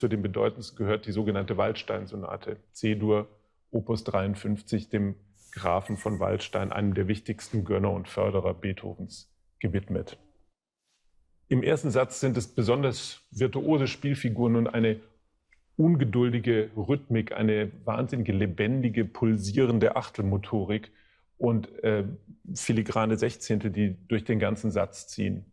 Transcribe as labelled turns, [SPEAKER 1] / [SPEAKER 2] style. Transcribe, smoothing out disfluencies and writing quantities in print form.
[SPEAKER 1] Zu den bedeutendsten gehört die sogenannte Waldstein-Sonate, C-Dur, Opus 53, dem Grafen von Waldstein, einem der wichtigsten Gönner und Förderer Beethovens, gewidmet. Im ersten Satz sind es besonders virtuose Spielfiguren und eine ungeduldige Rhythmik, eine wahnsinnige, lebendige, pulsierende Achtelmotorik und filigrane Sechzehntel, die durch den ganzen Satz ziehen.